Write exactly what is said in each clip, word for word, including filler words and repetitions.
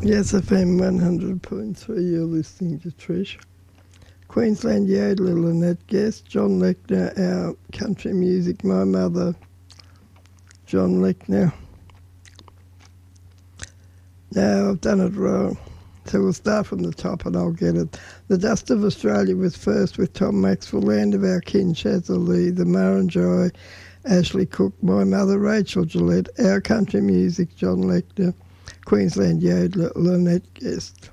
Yes, F M one hundred point three, you're listening to Trish. Queensland yodeler Lynette Guest, John Lechner, our country music, my mother, John Lechner. No, I've done it wrong. So we'll start from the top and I'll get it. The Dust of Australia was first with Tom Maxwell, Land of Our Kin, Shazza Lee, The Murrumbidgee, Ashley Cook, My Mother, Rachel Gillette, Our Country Music, John Lechner, Queensland yodeler Lynette Guest.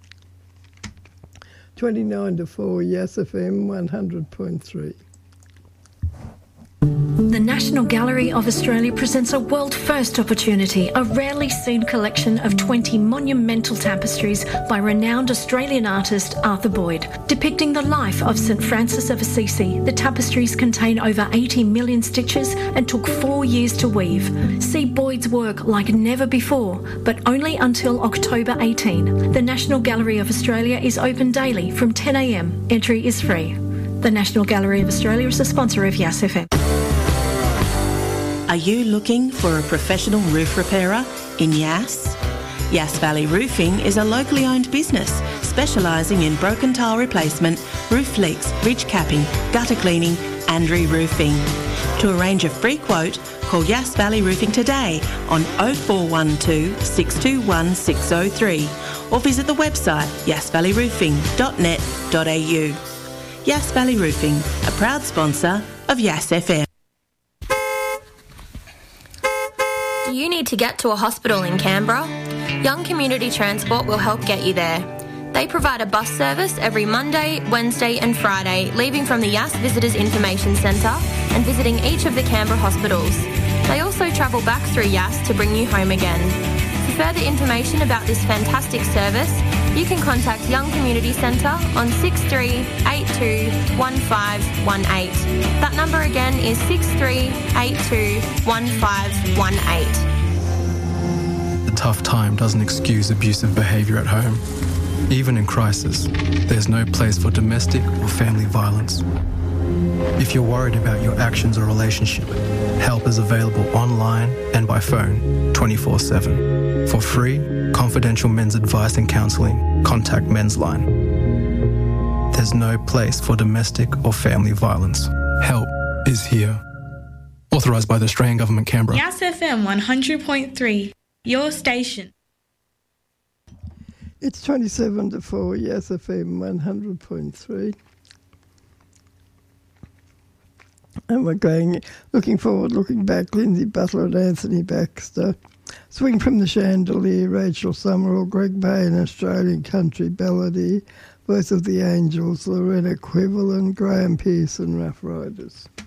twenty-nine to four, Yes F M one hundred point three. The National Gallery of Australia presents a world-first opportunity, a rarely seen collection of twenty monumental tapestries by renowned Australian artist Arthur Boyd. Depicting the life of Saint Francis of Assisi, the tapestries contain over eighty million stitches and took four years to weave. See Boyd's work like never before, but only until October eighteenth. The National Gallery of Australia is open daily from ten a m. Entry is free. The National Gallery of Australia is a sponsor of Yes F M. Are you looking for a professional roof repairer in Yass? Yass Valley Roofing is a locally owned business specialising in broken tile replacement, roof leaks, ridge capping, gutter cleaning and re-roofing. To arrange a free quote, call Yass Valley Roofing today on oh four one two, six two one, six oh three or visit the website yass valley roofing dot net dot a u. Yass Valley Roofing, a proud sponsor of Yass F M. Do you need to get to a hospital in Canberra? Young Community Transport will help get you there. They provide a bus service every Monday, Wednesday and Friday, leaving from the Yass Visitors Information Centre and visiting each of the Canberra hospitals. They also travel back through Yass to bring you home again. For further information about this fantastic service, you can contact Young Community Centre on six three eight two, one five one eight. That number again is six three eight two, one five one eight. The tough time doesn't excuse abusive behaviour at home. Even in crisis, there's no place for domestic or family violence. If you're worried about your actions or relationship, help is available online and by phone twenty-four seven. For free, confidential men's advice and counselling, contact Men's Line. There's no place for domestic or family violence. Help is here. Authorised by the Australian Government, Canberra. Yass F M one hundred point three, your station. It's twenty-seven to four, Yes F M one hundred point three. And we're going, looking forward, looking back, Lindsay Butler and Anthony Baxter. Swing from the Chandelier, Rachel Summerall, Greg Payne, Australian Country Ballady, Voice of the Angels, Lorena Quiverland, Graham Pearson, Rough Riders.